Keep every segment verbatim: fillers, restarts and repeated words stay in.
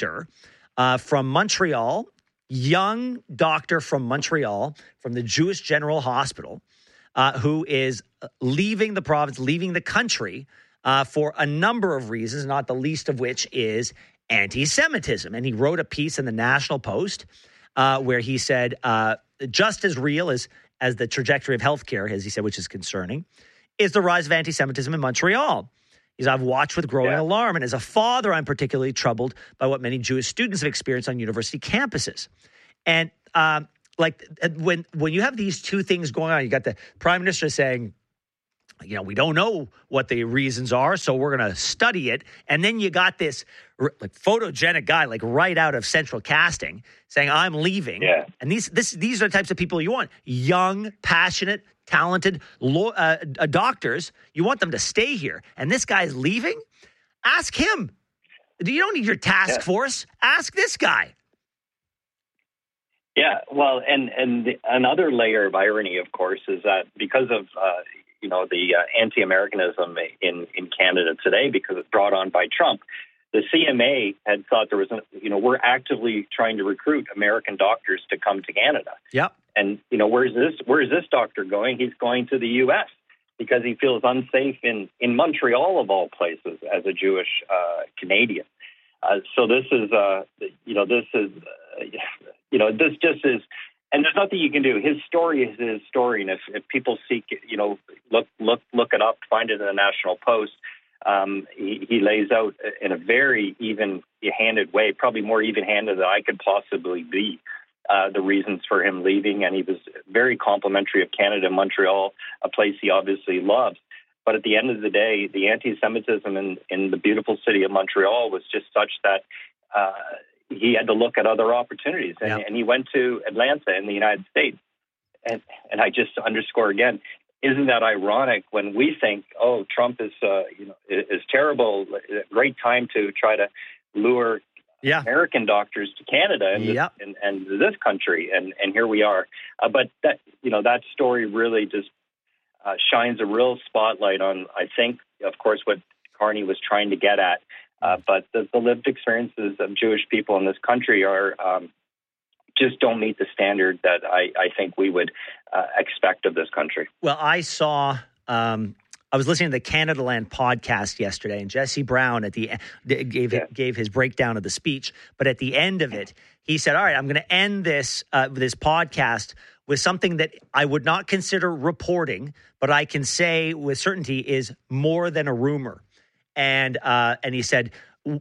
doctor uh, from Montreal, young doctor from Montreal, from the Jewish General Hospital, uh, who is leaving the province, leaving the country uh, for a number of reasons, not the least of which is anti-Semitism. And he wrote a piece in the National Post uh, where he said, uh, just as real as, as the trajectory of healthcare, as he said, which is concerning, is the rise of anti-Semitism in Montreal. He's, I've watched with growing yeah. alarm, and as a father, I'm particularly troubled by what many Jewish students have experienced on university campuses. And um, like when when you have these two things going on, you got the prime minister saying, you know, we don't know what the reasons are, so we're going to study it. And then you got this like photogenic guy, like right out of Central Casting, saying, I'm leaving. Yeah. And these this these are the types of people you want. Young, passionate, talented law, uh, uh, doctors. You want them to stay here. And this guy is leaving? Ask him. You don't need your task yeah. force. Ask this guy. Yeah, well, and, and the, another layer of irony, of course, is that because of... Uh, you know, the uh, anti-Americanism in, in Canada today, because it's brought on by Trump. The C M A had thought there was, a, you know, we're actively trying to recruit American doctors to come to Canada. Yep. And, you know, where's this, where's this doctor going? He's going to the U S because he feels unsafe in, in Montreal, of all places, as a Jewish uh, Canadian. Uh, so this is, uh, you know, this is, uh, you know, this just is, and there's nothing you can do. His story is his story, and if, if people seek, you know, look look look it up, find it in the National Post. Um, he, he lays out in a very even-handed way, probably more even-handed than I could possibly be, uh, the reasons for him leaving. And he was very complimentary of Canada and Montreal, a place he obviously loves. But at the end of the day, the anti-Semitism in, in the beautiful city of Montreal was just such that uh, he had to look at other opportunities. And, yeah. and he went to Atlanta in the United States. And, and I just underscore again, isn't that ironic when we think, oh, Trump is, uh, you know, is terrible, a great time to try to lure yeah. American doctors to Canada and, yep. this, and, and this country. And, and here we are. Uh, but that, you know, that story really just uh, shines a real spotlight on, I think, of course, what Carney was trying to get at. Uh, but the, the lived experiences of Jewish people in this country are um, just don't meet the standard that I, I think we would uh, expect of this country. Well, I saw, um, I was listening to the Canada Land podcast yesterday, and Jesse Brown at the gave yeah. gave his breakdown of the speech. But at the end of it, he said, "All right, I'm going to end this uh, this podcast with something that I would not consider reporting, but I can say with certainty is more than a rumor." And uh, and he said,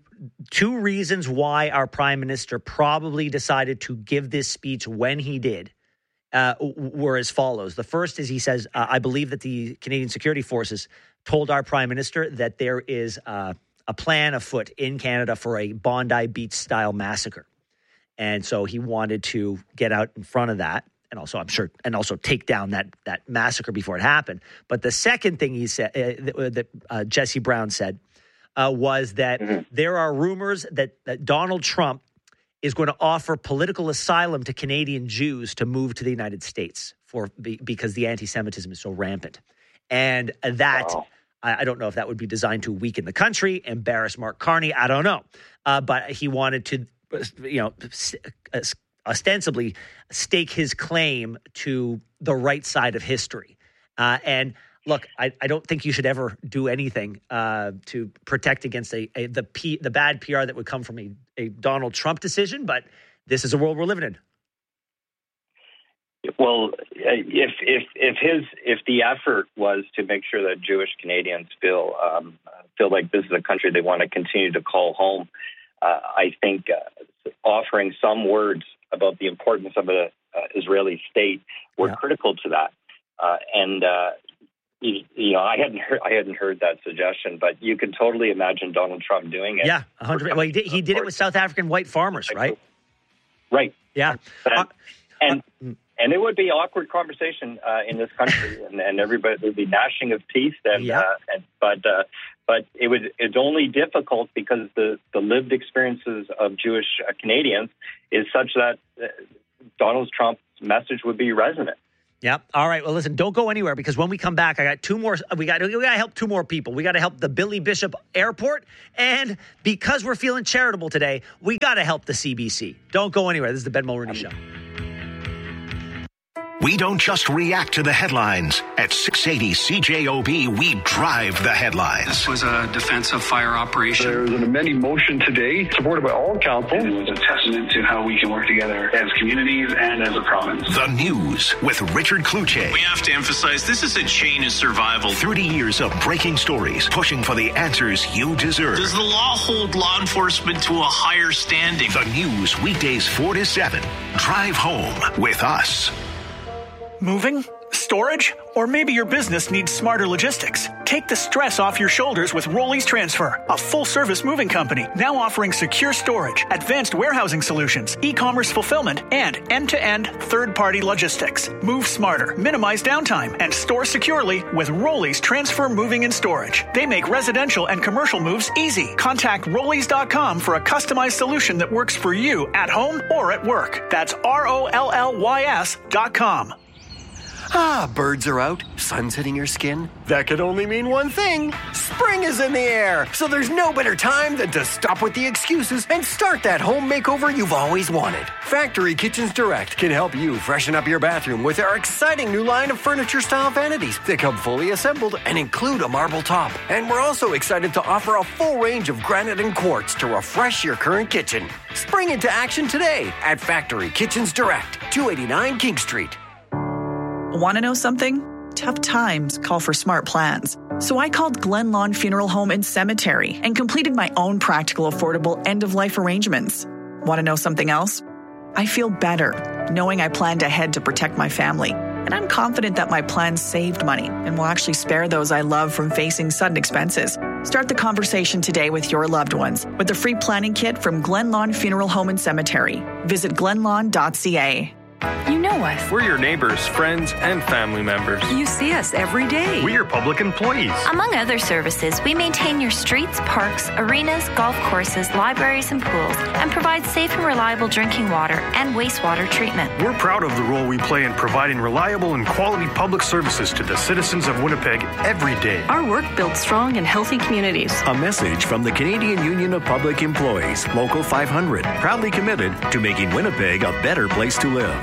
two reasons why our prime minister probably decided to give this speech when he did uh, were as follows. The first is he says, uh, I believe that the Canadian Security Forces told our prime minister that there is uh, a plan afoot in Canada for a Bondi Beach-style massacre. And so he wanted to get out in front of that. And also, I'm sure, and also take down that that massacre before it happened. But the second thing he said, uh, that uh, Jesse Brown said, uh, was that mm-hmm. there are rumors that, that Donald Trump is going to offer political asylum to Canadian Jews to move to the United States for be, because the anti-Semitism is so rampant, and that wow. I, I don't know if that would be designed to weaken the country, embarrass Mark Carney. I don't know, uh, but he wanted to, you know. Uh, ostensibly stake his claim to the right side of history. Uh, and look, I, I don't think you should ever do anything uh, to protect against a, a the P, the bad P R that would come from a, a Donald Trump decision, but this is a world we're living in. Well, if if if his if the effort was to make sure that Jewish Canadians feel um, feel like this is a country they want to continue to call home, uh, I think uh, offering some words about the importance of an uh, Israeli state were yeah. critical to that. Uh, and, uh, you, you know, I hadn't heard, I hadn't heard that suggestion, but you can totally imagine Donald Trump doing it. Yeah, one hundred percent. Well, he did, he did it with South African white farmers, right? Right. Yeah. And, uh, and, and it would be awkward conversation uh, in this country, and, and everybody would be gnashing of teeth. And, yeah. uh, and but uh, but it would it's only difficult because the, the lived experiences of Jewish uh, Canadians is such that uh, Donald Trump's message would be resonant. Yep. All right. Well, listen, don't go anywhere because when we come back, I got two more. We got, we got to help two more people. We got to help the Billy Bishop Airport. And because we're feeling charitable today, we got to help the C B C. Don't go anywhere. This is the Ben Mulroney Show. We don't just react to the headlines. At six eighty C J O B, we drive the headlines. This was a defensive fire operation. There was an amending motion today, supported by all council. It was a testament to how we can work together as communities and as a province. The News with Richard Kluche. We have to emphasize this is a chain of survival. thirty years of breaking stories, pushing for the answers you deserve. Does the law hold law enforcement to a higher standing? The News, weekdays four to seven. Drive home with us. Moving? Storage? Or maybe your business needs smarter logistics. Take the stress off your shoulders with Rollies Transfer, a full-service moving company now offering secure storage, advanced warehousing solutions, e-commerce fulfillment, and end-to-end third-party logistics. Move smarter, minimize downtime, and store securely with Rollies Transfer Moving and Storage. They make residential and commercial moves easy. Contact Rollies dot com for a customized solution that works for you at home or at work. That's R O L L Y S dot com. Ah, birds are out, sun's hitting your skin. That could only mean one thing. Spring is in the air, so there's no better time than to stop with the excuses and start that home makeover you've always wanted. Factory Kitchens Direct can help you freshen up your bathroom with our exciting new line of furniture-style vanities that come fully assembled and include a marble top. And we're also excited to offer a full range of granite and quartz to refresh your current kitchen. Spring into action today at Factory Kitchens Direct, two eighty-nine King Street. Want to know something? Tough times call for smart plans. So I called Glen Lawn Funeral Home and Cemetery and completed my own practical, affordable end-of-life arrangements. Want to know something else? I feel better knowing I planned ahead to protect my family. And I'm confident that my plan saved money and will actually spare those I love from facing sudden expenses. Start the conversation today with your loved ones with the free planning kit from Glen Lawn Funeral Home and Cemetery. Visit glen lawn dot c a. You know us. We're your neighbors, friends, and family members. You see us every day. We're your public employees. Among other services, we maintain your streets, parks, arenas, golf courses, libraries, and pools, and provide safe and reliable drinking water and wastewater treatment. We're proud of the role we play in providing reliable and quality public services to the citizens of Winnipeg every day. Our work builds strong and healthy communities. A message from the Canadian Union of Public Employees, Local five hundred, proudly committed to making Winnipeg a better place to live.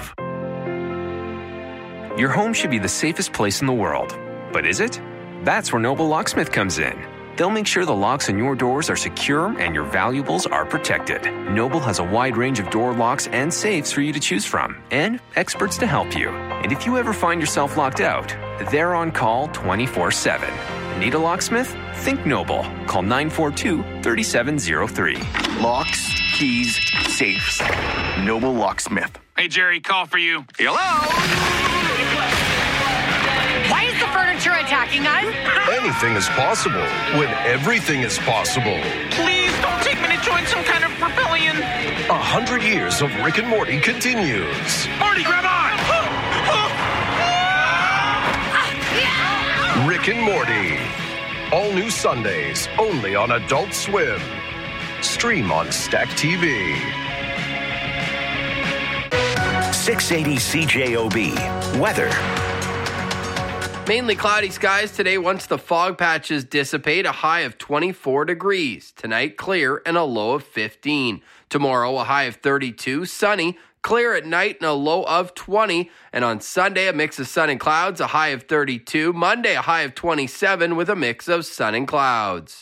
Your home should be the safest place in the world. But is it? That's where Noble Locksmith comes in. They'll make sure the locks on your doors are secure and your valuables are protected. Noble has a wide range of door locks and safes for you to choose from, and experts to help you. And if you ever find yourself locked out, they're on call twenty-four seven. Need a locksmith? Think Noble. Call nine four two, three seven zero three. Locks, keys, safes. Noble Locksmith. Hey, Jerry, call for you. Hello? Why is the furniture attacking us? Anything is possible when everything is possible. Please don't take me to join some kind of rebellion. A hundred years of Rick and Morty continues. Morty, grab on! Rick and Morty. All new Sundays, only on Adult Swim. Stream on Stack T V. six eighty C J O B. Weather. Mainly cloudy skies today once the fog patches dissipate, a high of twenty-four degrees. Tonight, clear and a low of fifteen. Tomorrow, a high of thirty-two, sunny, clear at night and a low of twenty. And on Sunday, a mix of sun and clouds, a high of thirty-two. Monday, a high of twenty-seven with a mix of sun and clouds.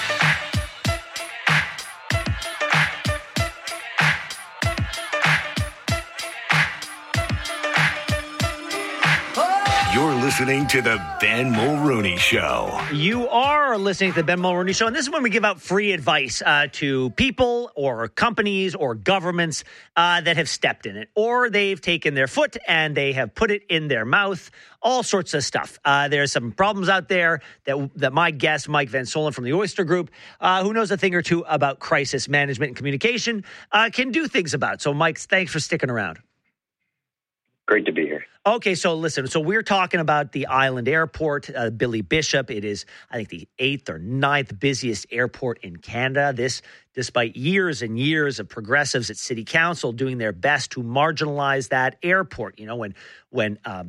You're listening to the Ben Mulroney Show. You are listening to the Ben Mulroney Show, and this is when we give out free advice uh, to people or companies or governments uh, that have stepped in it, or they've taken their foot and they have put it in their mouth. All sorts of stuff. Uh, there's some problems out there that that my guest, Mike Van Solen from the Oyster Group, uh, who knows a thing or two about crisis management and communication, uh, can do things about. So, Mike, thanks for sticking around. Great to be here. Okay, so listen, so we're talking about the Island Airport, uh, Billy Bishop. It is, I think, the eighth or ninth busiest airport in Canada. This, despite years and years of progressives at City Council doing their best to marginalize that airport. You know, when when um,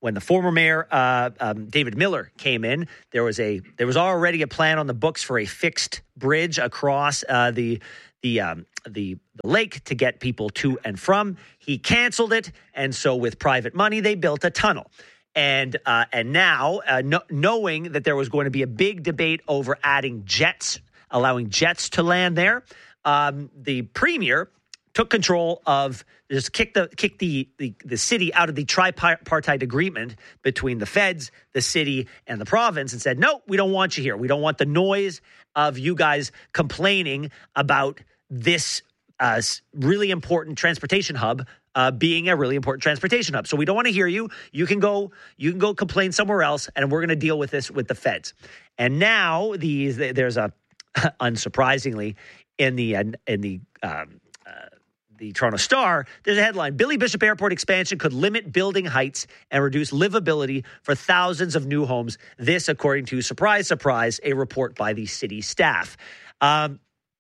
when the former mayor uh, um, David Miller came in, there was a there was already a plan on the books for a fixed bridge across uh, the the, um, the the lake to get people to and from. He canceled it, and so with private money, they built a tunnel. And uh, and now, uh, no, knowing that there was going to be a big debate over adding jets, allowing jets to land there, um, the premier took control of, just kicked the kicked the, the the city out of the tripartite agreement between the feds, the city, and the province, and said, no, we don't want you here. We don't want the noise of you guys complaining about this uh, really important transportation hub uh, being a really important transportation hub. So we don't want to hear you. You can go. You can go complain somewhere else, and we're going to deal with this with the feds. And now the there's a unsurprisingly in the in the. Um, The Toronto Star, there's a headline, Billy Bishop Airport expansion could limit building heights and reduce livability for thousands of new homes. This, according to, surprise, surprise, a report by the city staff. Um,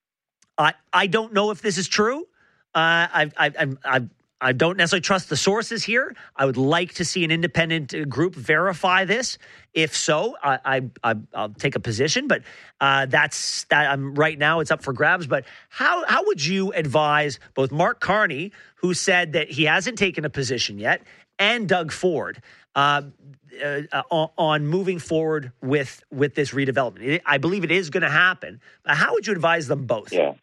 I I don't know if this is true. Uh, I, I, I, I, I don't necessarily trust the sources here. I would like to see an independent group verify this. If so, I, I, I, I'll take a position. But uh, that's that. I'm right now. It's up for grabs. But how how would you advise both Mark Carney, who said that he hasn't taken a position yet, and Doug Ford uh, uh, on, on moving forward with with this redevelopment? I believe it is going to happen. But how would you advise them both? Yeah.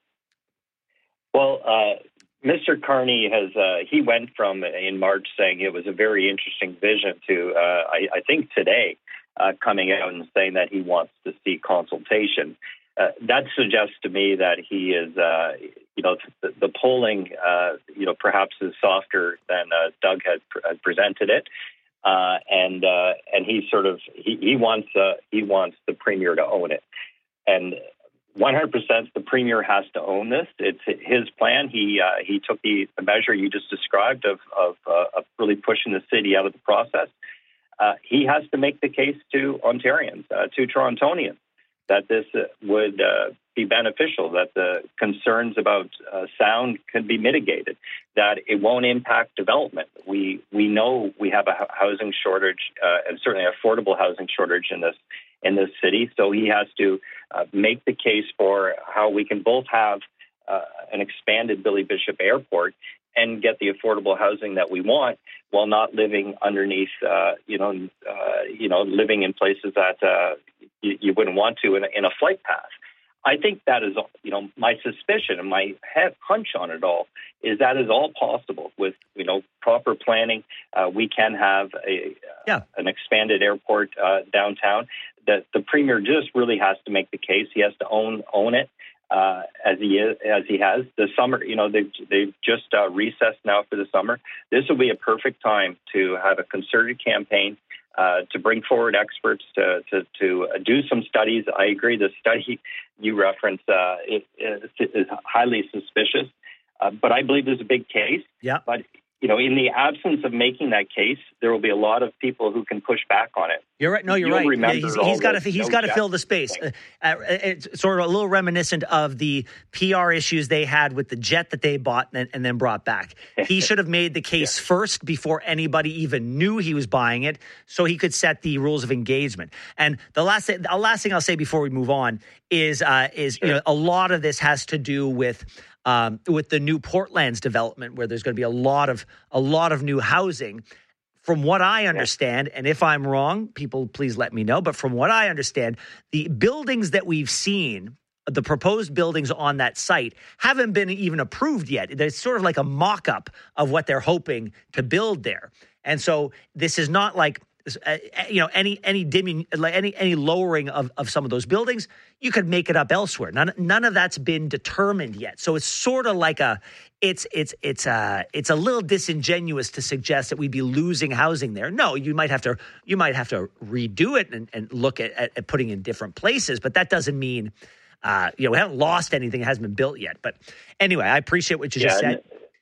Well. Uh Mister Carney has, uh, he went from in March saying it was a very interesting vision to, uh, I, I think today, uh, coming out and saying that he wants to see consultation. Uh, that suggests to me that he is, uh, you know, the, the polling, uh, you know, perhaps is softer than uh, Doug had, had presented it. Uh, and uh, and he sort of, he, he wants uh, he wants the premier to own it. And one hundred percent the premier has to own this. It's his plan. He uh, he took the, the measure you just described of of, uh, of really pushing the city out of the process. Uh, he has to make the case to Ontarians, uh, to Torontonians, that this uh, would uh, be beneficial, that the concerns about uh, sound can be mitigated, that it won't impact development. We we know we have a housing shortage, uh, and certainly affordable housing shortage in this in this city. So he has to uh, make the case for how we can both have uh, an expanded Billy Bishop Airport and get the affordable housing that we want, while not living underneath, uh, you know, uh, you know, living in places that uh, you, you wouldn't want to in a, in a flight path. I think that is, you know, my suspicion and my head hunch on it all is that is all possible with, you know, proper planning. Uh, we can have a yeah. an expanded airport uh, downtown. That the premier just really has to make the case. He has to own own it uh, as he is as he has. The summer, you know, they've they've just uh, recessed now for the summer. This will be a perfect time to have a concerted campaign. Uh, to bring forward experts to to, to uh, do some studies. I agree. The study you reference uh, is, is highly suspicious, uh, but I believe there's a big case. Yeah. But you know, in the absence of making that case, there will be a lot of people who can push back on it. You're right. No, you're You'll right. Yeah, he's he's got to he's no got to fill the space. Uh, uh, it's sort of a little reminiscent of the P R issues they had with the jet that they bought and, and then brought back. He should have made the case yeah. first before anybody even knew he was buying it, so he could set the rules of engagement. And the last the last thing I'll say before we move on is uh, is sure. you know, a lot of this has to do with. Um, with the new Portlands development, where there's going to be a lot of a lot of new housing. From what I understand, and if I'm wrong, people please let me know. But from what I understand, the buildings that we've seen, the proposed buildings on that site, haven't been even approved yet. It's sort of like a mock-up of what they're hoping to build there. And so this is not like Uh, you know, any any dimming, any any lowering of, of some of those buildings, you could make it up elsewhere. None none of that's been determined yet. So it's sort of like a, it's it's it's a it's a little disingenuous to suggest that we'd be losing housing there. No, you might have to you might have to redo it and, and look at, at, at putting in different places, but that doesn't mean uh, you know, we haven't lost anything. It hasn't been built yet. But anyway, I appreciate what you yeah, just said.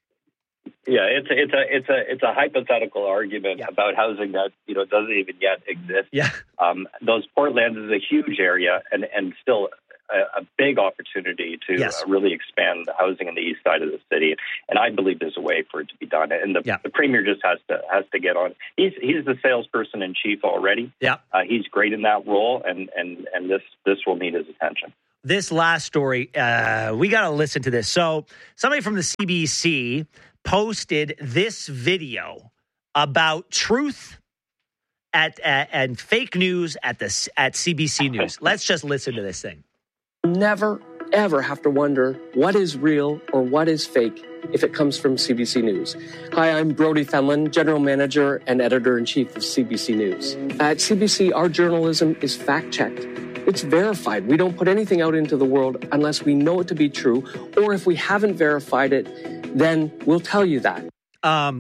Yeah, it's a, it's a it's a it's a hypothetical argument yeah. about housing that you know doesn't even yet exist. Yeah, um, those Portlands is a huge area and and still a, a big opportunity to yes. uh, really expand the housing in the east side of the city. And I believe there's a way for it to be done. And the, yeah. the premier just has to has to get on. He's he's the salesperson in chief already. Yeah, uh, he's great in that role, and and and this this will need his attention. This last story, uh, we got to listen to this. So somebody from the C B C posted this video about truth at, at and fake news at the at C B C News. Let's just listen to this thing. Never, ever have to wonder what is real or what is fake if it comes from C B C News. Hi, I'm Brody Fenlon, General Manager and Editor-in-Chief of C B C News. At C B C, our journalism is fact-checked. It's verified. We don't put anything out into the world unless we know it to be true, or if we haven't verified it, then we'll tell you that. Um,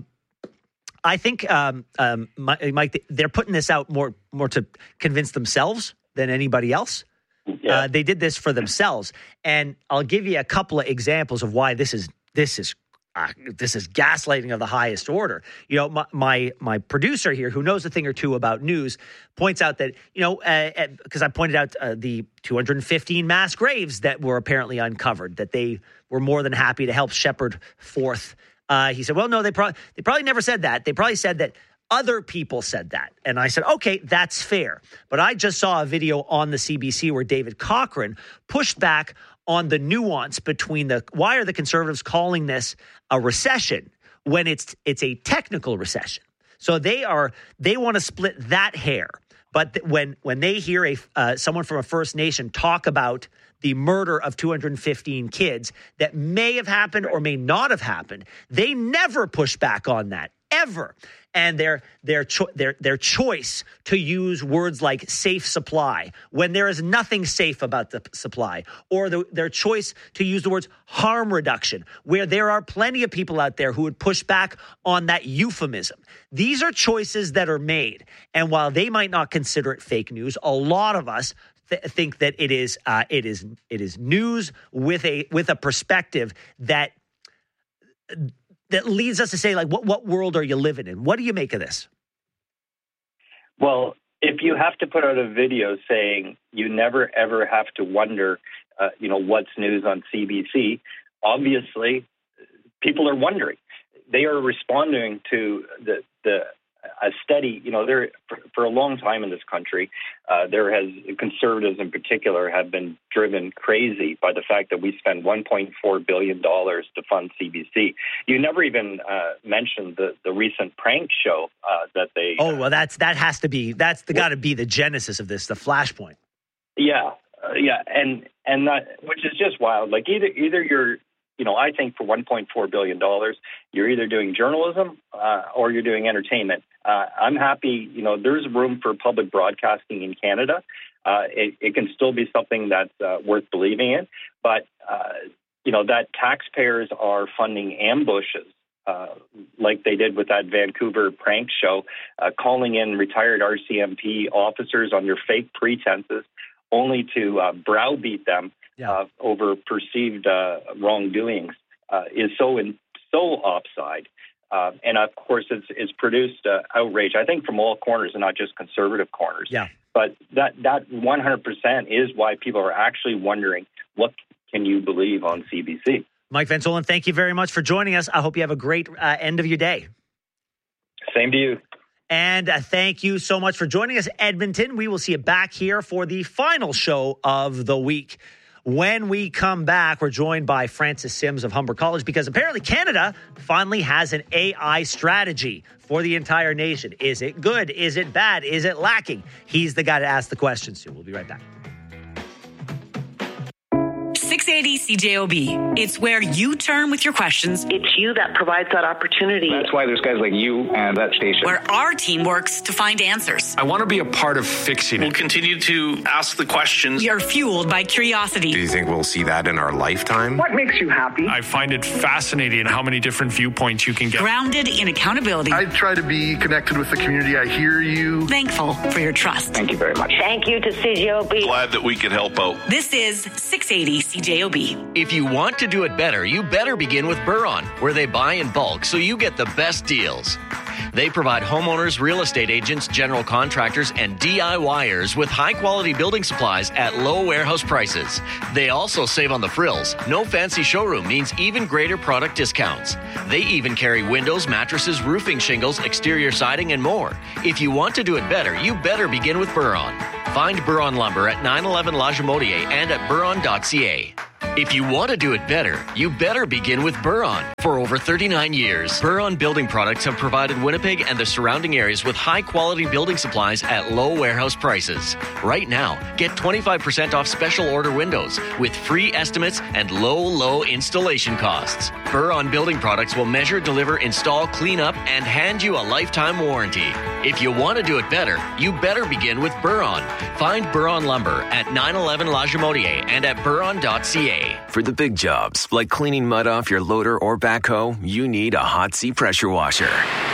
I think, um, um, Mike, they're putting this out more, more to convince themselves than anybody else. Yeah. Uh, they did this for themselves, and I'll give you a couple of examples of why this is this is uh, this is gaslighting of the highest order. You know, my, my my producer here, who knows a thing or two about news, points out that, you know, because uh, I pointed out uh, the two hundred fifteen mass graves that were apparently uncovered, that they were more than happy to help shepherd forth. Uh, he said, well, no, they, pro- they probably never said that. They probably said that other people said that. And I said, okay, that's fair. But I just saw a video on the C B C where David Cochrane pushed back on the nuance between the, why are the Conservatives calling this a recession when it's it's a technical recession? So they are, they want to split that hair. But th- when when they hear a uh, someone from a First Nation talk about the murder of two hundred fifteen kids that may have happened or may not have happened, they never push back on that, ever. And their their cho- their their choice to use words like safe supply when there is nothing safe about the supply, or the, their choice to use the words harm reduction, where there are plenty of people out there who would push back on that euphemism. These are choices that are made, and while they might not consider it fake news, a lot of us th- think that it is uh, it is it is news with a with a perspective that. that leads us to say, like, what, what world are you living in? What do you make of this? Well, if you have to put out a video saying you never, ever have to wonder, uh, you know, what's news on C B C, obviously people are wondering. They are responding to the, the a steady, you know, there for, for a long time in this country, uh, there has, Conservatives in particular have been driven crazy by the fact that we spend one point four billion dollars to fund C B C. You never even uh, mentioned the, the recent prank show uh, that they... Oh, well, that's that has to be, that's the, got to be the genesis of this, the Flashpoint. Yeah, uh, yeah, and and that, which is just wild. Like, either either you're, you know, I think for one point four billion dollars, you're either doing journalism uh, or you're doing entertainment. Uh, I'm happy, you know, there's room for public broadcasting in Canada. Uh, it, it can still be something that's uh, worth believing in. But, uh, you know, that taxpayers are funding ambushes uh, like they did with that Vancouver prank show, uh, calling in retired R C M P officers under fake pretenses only to uh, browbeat them yeah. uh, over perceived uh, wrongdoings uh, is so in, so offside. Uh, and, of course, it's, it's produced uh, outrage, I think, from all corners and not just conservative corners. Yeah. But that, that one hundred percent is why people are actually wondering, what can you believe on C B C? Mike Van Soelen, thank you very much for joining us. I hope you have a great uh, end of your day. Same to you. And uh, thank you so much for joining us, Edmonton. We will see you back here for the final show of the week. When we come back, we're joined by Francis Sims of Humber College, because apparently Canada finally has an A I strategy for the entire nation. Is it good? Is it bad? Is it lacking? He's the guy to ask the questions to. We'll be right back. six eighty C J O B. It's where you turn with your questions. It's you that provides that opportunity. That's why there's guys like you and that station. Where our team works to find answers. I want to be a part of fixing it. We'll continue to ask the questions. We are fueled by curiosity. Do you think we'll see that in our lifetime? What makes you happy? I find it fascinating how many different viewpoints you can get. Grounded in accountability. I try to be connected with the community. I hear you. Thankful for your trust. Thank you very much. Thank you to C J O B. Glad that we could help out. This is six eighty C J O B. If you want to do it better, you better begin with Buron, where they buy in bulk so you get the best deals. They provide homeowners, real estate agents, general contractors, and DIYers with high-quality building supplies at low warehouse prices. They also save on the frills. No fancy showroom means even greater product discounts. They even carry windows, mattresses, roofing shingles, exterior siding, and more. If you want to do it better, you better begin with Buron. Find Buron Lumber at nine eleven La Jamotier and at buron dot c a. If you want to do it better, you better begin with Buron. For over thirty-nine years, Buron Building Products have provided Winnipeg and the surrounding areas with high-quality building supplies at low warehouse prices. Right now, get twenty-five percent off special order windows with free estimates and low, low installation costs. Buron Building Products will measure, deliver, install, clean up, and hand you a lifetime warranty. If you want to do it better, you better begin with Buron. Find Buron Lumber at nine eleven La Jamotier and at buron dot c a. For the big jobs, like cleaning mud off your loader or backhoe, you need a Hotsy pressure washer.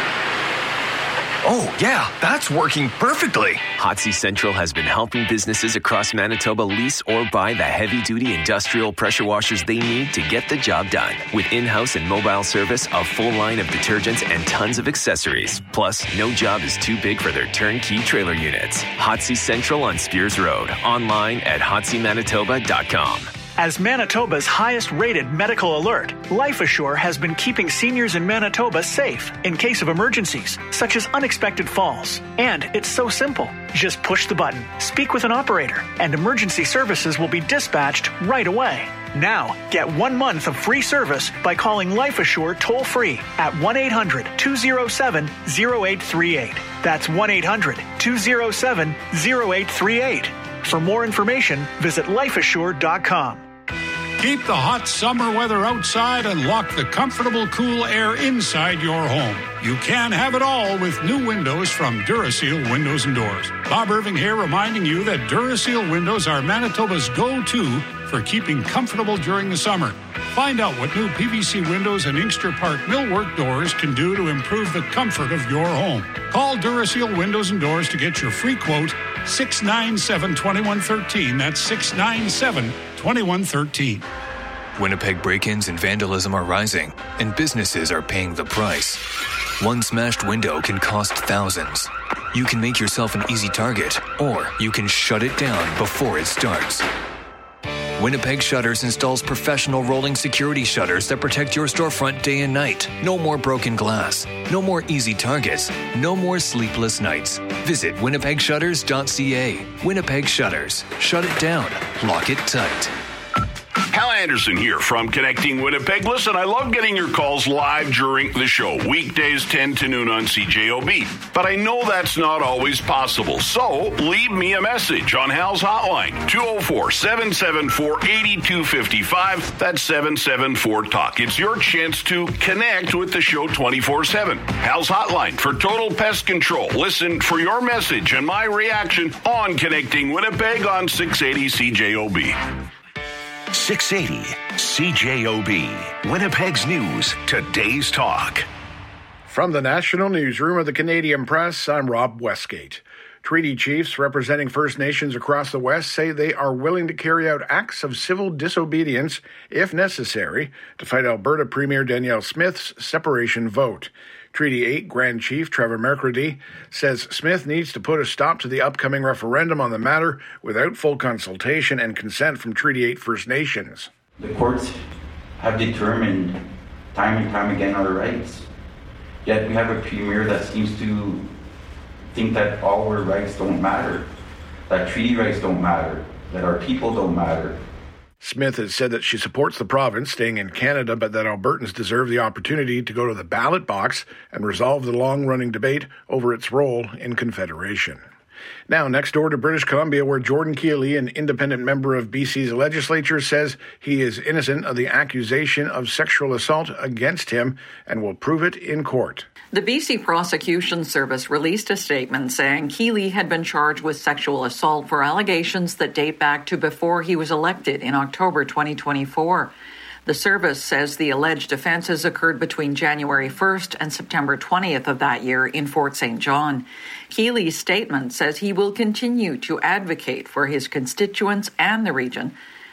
Oh, yeah, that's working perfectly. Hotsy Central has been helping businesses across Manitoba lease or buy the heavy-duty industrial pressure washers they need to get the job done. With in-house and mobile service, a full line of detergents, and tons of accessories. Plus, no job is too big for their turnkey trailer units. Hotsy Central on Spears Road. Online at hotsy manitoba dot com. As Manitoba's highest-rated medical alert, Life Assure has been keeping seniors in Manitoba safe in case of emergencies, such as unexpected falls. And it's so simple. Just push the button, speak with an operator, and emergency services will be dispatched right away. Now, get one month of free service by calling Life Assure toll-free at one eight hundred two oh seven oh eight three eight. That's one eight hundred two oh seven oh eight three eight. For more information, visit life assure dot com. Keep the hot summer weather outside and lock the comfortable, cool air inside your home. You can have it all with new windows from Duraseal Windows and Doors. Bob Irving here, reminding you that Duraseal windows are Manitoba's go-to for keeping comfortable during the summer. Find out what new P V C windows and Inkster Park millwork doors can do to improve the comfort of your home. Call Duraseal Windows and Doors to get your free quote, six nine seven, two one one three. That's six nine seven, two one one three. Winnipeg break-ins and vandalism are rising, and businesses are paying the price. One smashed window can cost thousands. You can make yourself an easy target, or you can shut it down before it starts. Winnipeg Shutters installs professional rolling security shutters that protect your storefront day and night. No more broken glass. No more easy targets. No more sleepless nights. Visit winnipeg shutters dot c a. Winnipeg Shutters. Shut it down. Lock it tight. Hal Anderson here from Connecting Winnipeg. Listen, I love getting your calls live during the show, weekdays ten to noon on C J O B. But I know that's not always possible. So leave me a message on Hal's hotline, two oh four, seven seven four, eight two five five. That's seven seven four talk. It's your chance to connect with the show twenty-four seven. Hal's hotline for total pest control. Listen for your message and my reaction on Connecting Winnipeg on six eighty C J O B. six eighty C J O B, Winnipeg's News, today's talk. From the National Newsroom of the Canadian Press, I'm Rob Westgate. Treaty chiefs representing First Nations across the West say they are willing to carry out acts of civil disobedience, if necessary, to fight Alberta Premier Danielle Smith's separation vote. Treaty eight Grand Chief Trevor McCready says Smith needs to put a stop to the upcoming referendum on the matter without full consultation and consent from Treaty eight First Nations. The courts have determined time and time again our rights. Yet we have a premier that seems to think that all our rights don't matter, that treaty rights don't matter, that our people don't matter. Smith has said that she supports the province staying in Canada, but that Albertans deserve the opportunity to go to the ballot box and resolve the long-running debate over its role in Confederation. Now, next door to British Columbia, where Jordan Keeley, an independent member of B C's legislature, says he is innocent of the accusation of sexual assault against him and will prove it in court. The B C Prosecution Service released a statement saying Keeley had been charged with sexual assault for allegations that date back to before he was elected in October twenty twenty-four. The service says the alleged offences occurred between January first and September twentieth of that year in Fort Saint John. Keeley's statement says he will continue to advocate for his constituents and the region.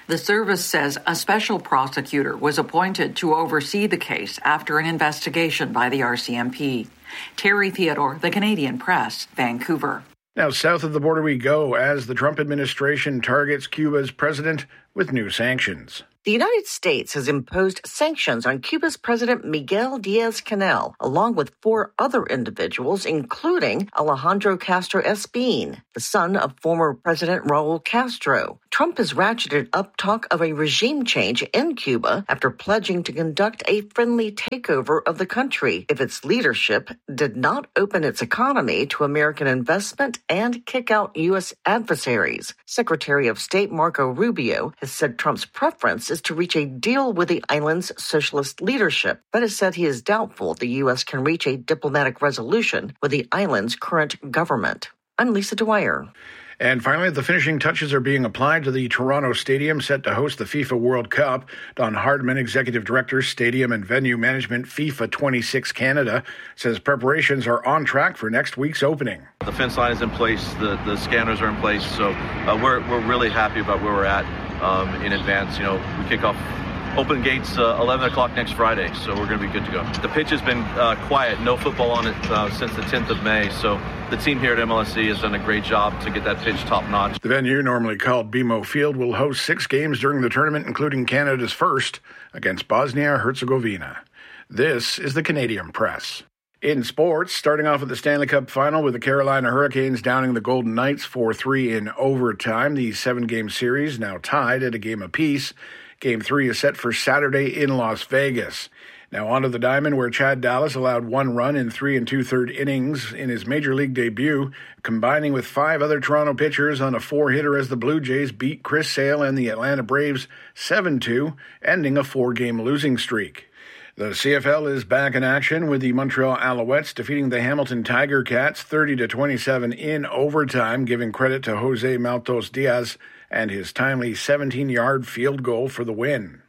The service says a special prosecutor was appointed to oversee the case after an investigation by the R C M P. Terry Theodore, The Canadian Press, Vancouver. Now, south of the border we go as the Trump administration targets Cuba's president with new sanctions. The United States has imposed sanctions on Cuba's President Miguel Diaz-Canel, along with four other individuals, including Alejandro Castro Espín, the son of former President Raul Castro. Trump has ratcheted up talk of a regime change in Cuba after pledging to conduct a friendly takeover of the country if its leadership did not open its economy to American investment and kick out U S adversaries. Secretary of State Marco Rubio has said Trump's preference is to reach a deal with the island's socialist leadership, but has said he is doubtful the U S can reach a diplomatic resolution with the island's current government. I'm Lisa Dwyer. And finally, the finishing touches are being applied to the Toronto Stadium set to host the FIFA World Cup. Don Hardman, Executive Director, Stadium and Venue Management, FIFA twenty-six Canada, says preparations are on track for next week's opening. The fence line is in place, the, the scanners are in place, so uh, we're we're really happy about where we're at um, in advance. You know, we kick off open gates uh, eleven o'clock next Friday, so we're going to be good to go. The pitch has been uh, quiet, no football on it uh, since the tenth of May, so the team here at M L S C has done a great job to get that pitch top-notch. The venue, normally called B M O Field, will host six games during the tournament, including Canada's first against Bosnia-Herzegovina. This is the Canadian Press. In sports, starting off with the Stanley Cup Final with the Carolina Hurricanes downing the Golden Knights four three in overtime. The seven-game series now tied at a game apiece. Game three is set for Saturday in Las Vegas. Now on to the diamond, where Chad Dallas allowed one run in three and two-third innings in his Major League debut, combining with five other Toronto pitchers on a four-hitter as the Blue Jays beat Chris Sale and the Atlanta Braves seven two, ending a four-game losing streak. The C F L is back in action with the Montreal Alouettes defeating the Hamilton Tiger Cats thirty to twenty-seven in overtime, giving credit to Jose Maltos Diaz and his timely seventeen-yard field goal for the win.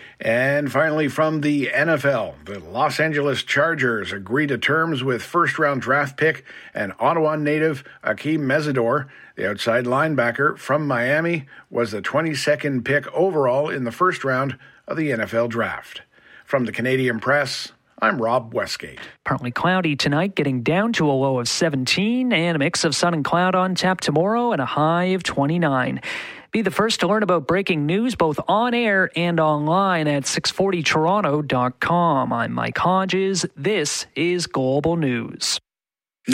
And finally, from the N F L, the Los Angeles Chargers agree to terms with first-round draft pick and Ottawa native Akeem Mesidor. The outside linebacker from Miami was the twenty-second pick overall in the first round of the N F L draft. From the Canadian Press, I'm Rob Westgate. Partly cloudy tonight, getting down to a low of seventeen, and a mix of sun and cloud on tap tomorrow and a high of twenty-nine. Be the first to learn about breaking news both on air and online at six forty toronto dot com. I'm Mike Hodges. This is Global News.